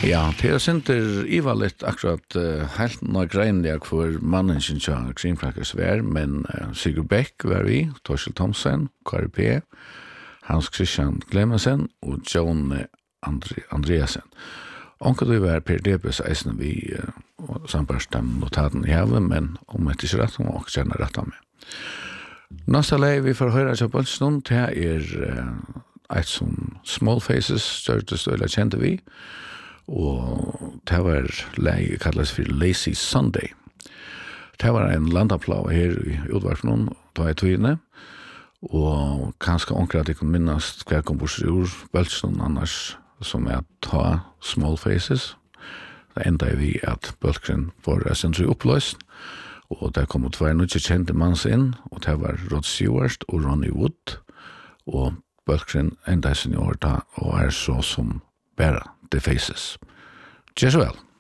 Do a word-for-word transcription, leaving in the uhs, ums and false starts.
Ja, det er sinter Iva litt akkurat uh, helt noe greinlig for mannen sin tja Creamcrackers vær, men uh, Sigurd Beck var vi, Torshäll Thomsen, K R P, Hans Christian Glemmensen og John Andre, Andreasen. Onkel du var Per Debes eisen vi uh, sambarstem notaten i havet, men om etter ikke rett, om også kjenner rett av meg. Nasta lei vi får høre seg på en stund, det er uh, et som Small Faces, størtest øyla kjente vi, og det var lei kallas for Lazy Sunday. Det var en landaplau her i Udvarfnån, da jeg tog inne, og kanskje onker at jeg kan minnast hver kom bort ur bøltsnån annars, som er ta Small Faces. Det enda er vi at bøltskren får essentri oppløst, og det kom ut hver nødje kjente manns inn, og det var Rod Stewart og Ronnie Wood, og bøltskren enda er sin i år da, og er så som bæra The Faces. Just well.